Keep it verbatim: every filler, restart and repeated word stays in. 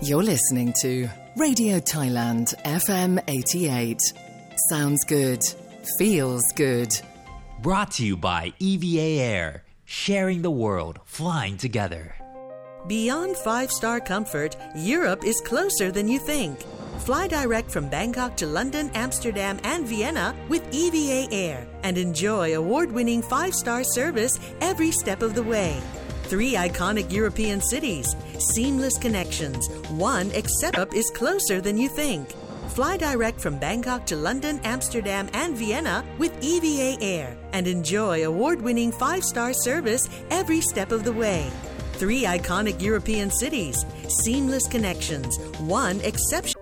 You're listening to Radio Thailand F M eighty-eight. Sounds good. Feels good. Brought to you by E V A Air. Sharing the world. Flying together. Beyond five-star comfort, Europe is closer than you think. Fly direct from Bangkok to London, Amsterdam, and Vienna with E V A Air and enjoy award-winning five-star service every step of the way. Three iconic European cities, seamless connections, one except is closer than you think. Fly direct from Bangkok to London, Amsterdam, and Vienna with E V A Air and enjoy award-winning five-star service every step of the way. Three iconic European cities, seamless connections, one exception.